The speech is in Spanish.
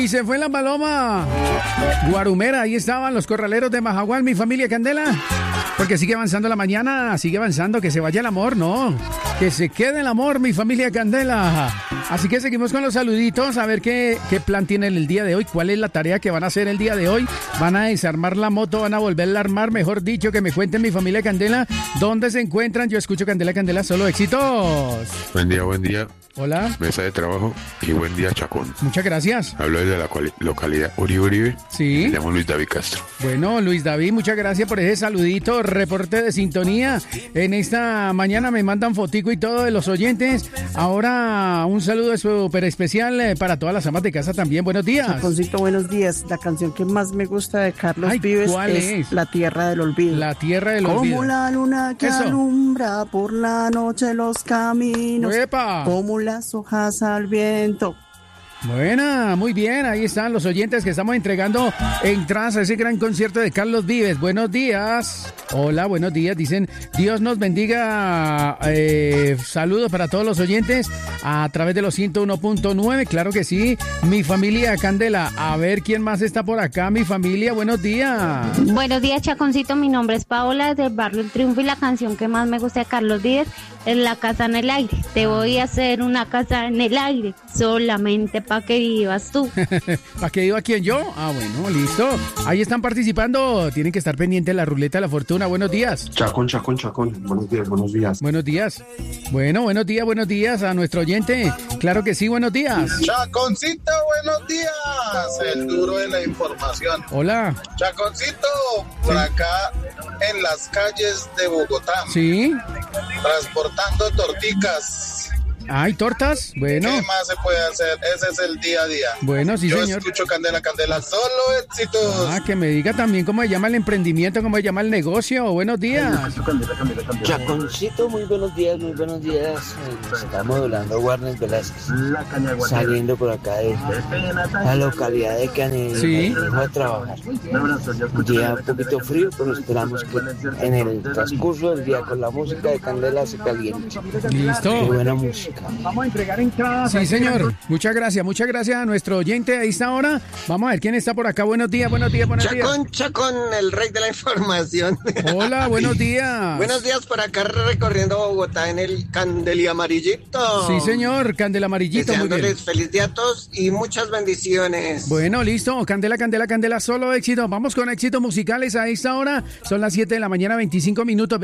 Y se fue la paloma guarumera. Ahí estaban los corraleros de Majagual, mi familia Candela. Porque sigue avanzando la mañana, sigue avanzando, que se vaya el amor, no. Que se quede el amor, mi familia Candela. Así que seguimos con los saluditos, a ver qué plan tienen el día de hoy, cuál es la tarea que van a hacer el día de hoy. Van a desarmar la moto, van a volverla a armar, mejor dicho, que me cuenten mi familia Candela, dónde se encuentran. Yo escucho Candela, Candela, solo éxitos. Buen día, buen día. Hola. Mesa de trabajo y buen día, Chacón. Muchas gracias. Hablo desde la localidad Uribe. Sí. Me llamo Luis David Castro. Bueno, Luis David, muchas gracias por ese saludito, reporte de sintonía. En esta mañana me mandan fotico y todo de los oyentes. Ahora un saludo súper especial para todas las amas de casa también. Buenos días. Chaconcito, buenos días. La canción que más me gusta de Carlos Vives es La Tierra del Olvido. La Tierra del Olvido. Como la luna que alumbra por la noche los caminos. ¡Epa! Como las hojas al viento. Buena, muy bien, ahí están los oyentes que estamos entregando entradas a ese gran concierto de Carlos Vives. Buenos días. Hola, buenos días. Dicen, Dios nos bendiga. Saludos para todos los oyentes a través de los 101.9. Claro que sí. Mi familia Candela. A ver quién más está por acá. Mi familia, buenos días. Buenos días, Chaconcito. Mi nombre es Paola, del barrio El Triunfo, y la canción que más me gusta de Carlos Vives es La Casa en el Aire. Te voy a hacer una casa en el aire, solamente para que vivas tú. ¿Para que viva quién, yo? Ah, bueno, listo. Ahí están participando. Tienen que estar pendientes de la ruleta de la fortuna. Buenos días. Chacón. Buenos días, buenos días. Buenos días. Bueno, buenos días a nuestro oyente. Claro que sí, buenos días. Chaconcito, buenos días. El duro de la información. Hola. Chaconcito, por acá en las calles de Bogotá. Sí. Transportando torticas. ¿Hay tortas? Bueno. ¿Qué más se puede hacer? Ese es el día a día. Bueno, sí, Yo señor. escucho Candela, Candela, solo éxitos. Ah, que me diga también cómo se llama el emprendimiento, cómo se llama el negocio. Buenos días. Chaconcito, muy buenos días, muy buenos días. Estamos hablando Warner Velázquez, saliendo por acá de la localidad de Canela. Sí. A trabajar. Un día un poquito frío, pero esperamos que en el transcurso del día con la música de Candela se caliente. Listo. Qué buena música. Vamos a entregar entradas. Sí, señor. Muchas gracias a nuestro oyente a esta hora. Vamos a ver quién está por acá. Buenos días. Chacón, el rey de la información. Hola, buenos días. Buenos días, por acá recorriendo Bogotá en el Candeli Amarillito. Sí, señor, Candela Amarillito. Deseándoles feliz día a todos y muchas bendiciones. Bueno, listo. Candela, solo éxito. Vamos con éxitos musicales a esta hora. Son las 7 de la mañana, 25 minutos.